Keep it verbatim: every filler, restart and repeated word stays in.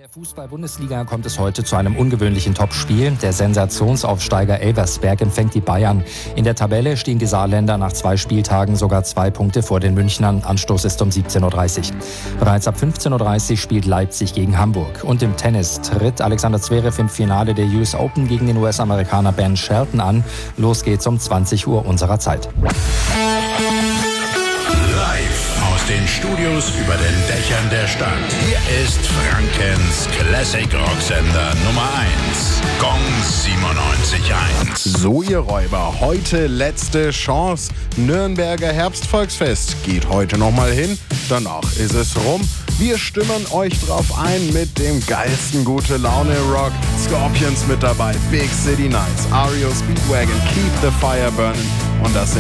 In der Fußball-Bundesliga kommt es heute zu einem ungewöhnlichen Topspiel. Der Sensationsaufsteiger Elversberg empfängt die Bayern. In der Tabelle stehen die Saarländer nach zwei Spieltagen sogar zwei Punkte vor den Münchnern. Anstoß ist um siebzehn Uhr dreißig. Bereits ab fünfzehn Uhr dreißig spielt Leipzig gegen Hamburg. Und im Tennis tritt Alexander Zverev im Finale der U S Open gegen den U S-Amerikaner Ben Shelton an. Los geht's um zwanzig Uhr unserer Zeit. Aus den Studios über den Dächern der Stadt. Hier ist Frankens Classic Rocksender Nummer eins. Gong siebenundneunzig Komma eins. So, ihr Räuber, heute letzte Chance. Nürnberger Herbstvolksfest geht heute nochmal hin. Danach ist es rum. Wir stimmen euch drauf ein mit dem geilsten Gute-Laune-Rock. Scorpions mit dabei, Big City Nights, R E O Speedwagon, Keep the Fire Burning. Und das sind